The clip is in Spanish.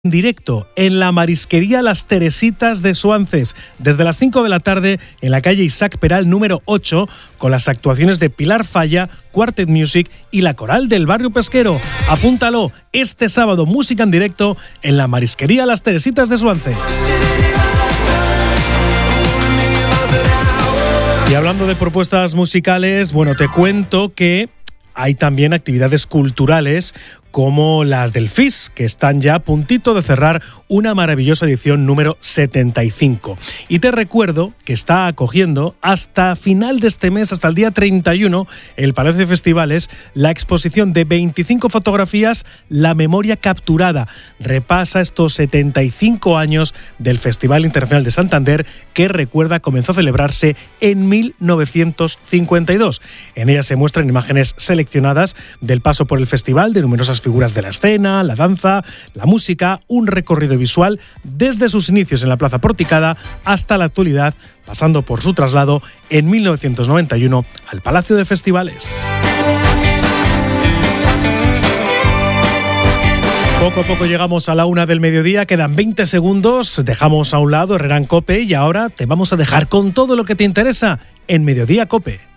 directo en la marisquería Las Teresitas de Suances, desde las 5 de la tarde en la calle Isaac Peral número 8, con las actuaciones de Pilar Falla, Quartet Music y la Coral del Barrio Pesquero. Apúntalo, este sábado música en directo en la marisquería Las Teresitas de Suances. Y hablando de propuestas musicales, bueno, te cuento que hay también actividades culturales como las del FIS, que están ya a puntito de cerrar una maravillosa edición número 75. Y te recuerdo que está acogiendo hasta final de este mes, hasta el día 31, el Palacio de Festivales, la exposición de 25 fotografías La Memoria Capturada. Repasa estos 75 años del Festival Internacional de Santander, que recuerda comenzó a celebrarse en 1952. En ella se muestran imágenes seleccionadas del paso por el festival, de numerosas figuras de la escena, la danza, la música, un recorrido visual desde sus inicios en la Plaza Porticada hasta la actualidad, pasando por su traslado en 1991 al Palacio de Festivales. Poco a poco llegamos a la 1 del mediodía, quedan 20 segundos, dejamos a un lado Herrera en COPE y ahora te vamos a dejar con todo lo que te interesa en Mediodía COPE.